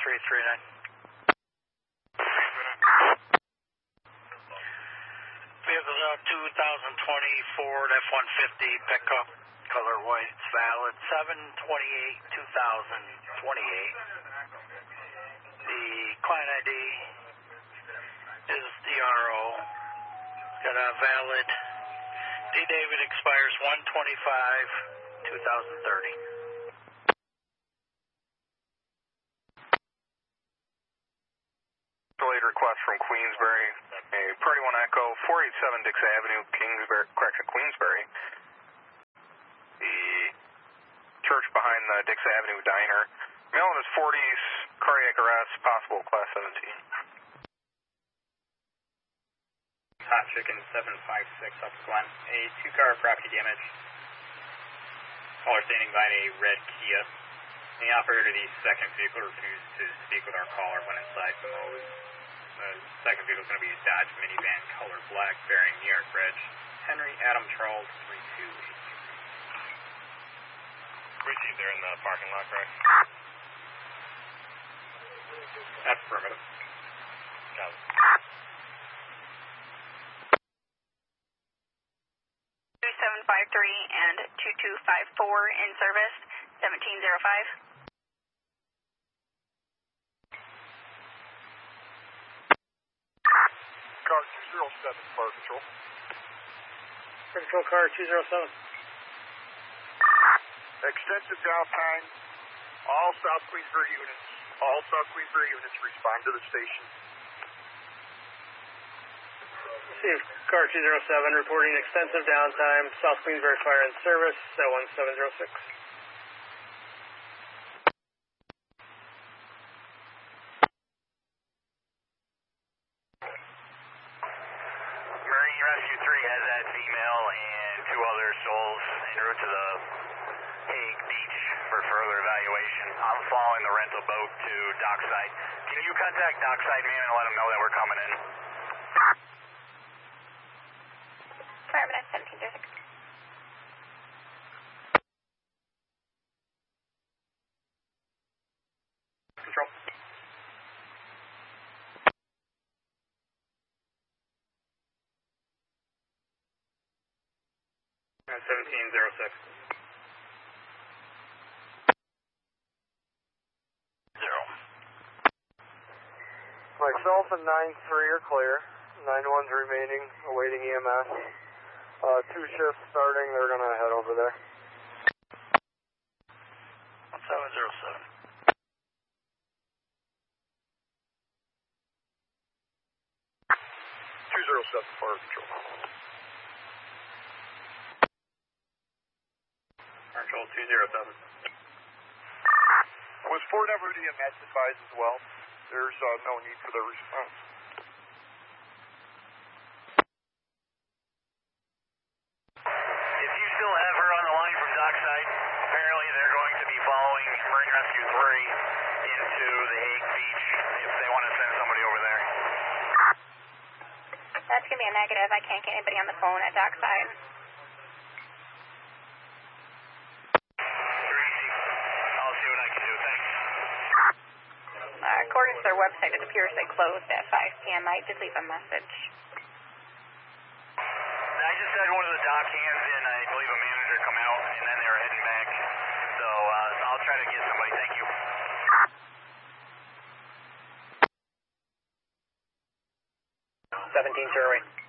We have a 2020 Ford F-150 pickup, color white, it's valid 7/28/2028. The client ID is DRO. Got a valid D-David, expires 1/25/2030. Delayed request from Queensbury, a Party 1 Echo, 487 Dix Avenue, Queensbury. The church behind the Dix Avenue Diner. Male in his 40s, cardiac arrest, possible class 17. Hot Chicken 756 up Glen. A 2-car property damage. Caller standing by a red Kia. The operator of the second vehicle refused to speak with our caller when inside the mode. The second vehicle is going to be a Dodge minivan, color black, bearing New York Reg. Henry Adam Charles 3283. We see there in the parking lot, correct? That's affirmative. Got it. 2753 and 2254 in service, 1705. Car 207, Fire Control. Fire Control car 207. Extensive downtime. All South Queensbury units respond to the station. Received car 207 reporting extensive downtime. South Queensbury Fire in service at 1706. Marine Rescue 3 has that female and 2 other souls en route to the Hague Beach for further evaluation. I'm following the rental boat to dockside. Can you contact dockside, man, and let them know that we're coming in? Affirmative, 1706. Control. And 1706. Myself and 9-3 are clear. 9-1's remaining, awaiting EMS. 2 shifts starting, they're going to head over there. 1707. Fire Control. Control 207. Was Fort Everett EMS advised as well? There's no need for their response. If you still have her on the line from dockside, apparently they're going to be following Marine Rescue 3 into the Hague Beach if they want to send somebody over there. That's going to be a negative. I can't get anybody on the phone at dockside. According to their website, it appears they closed at 5 p.m. I did leave a message. I just had one of the dock hands in, I believe a manager come out, and then they were heading back. So I'll try to get somebody. Thank you. 17 Sherway.